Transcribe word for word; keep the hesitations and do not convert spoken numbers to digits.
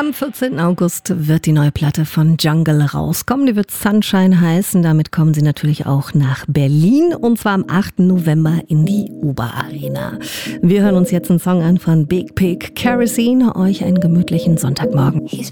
Am vierzehnten August wird die neue Platte von Jungle rauskommen. Die wird Sunshine heißen. Damit kommen sie natürlich auch nach Berlin. Und zwar am achten November in die Uber Arena. Wir hören uns jetzt einen Song an von Big Pig, Kerosene. Euch einen gemütlichen Sonntagmorgen.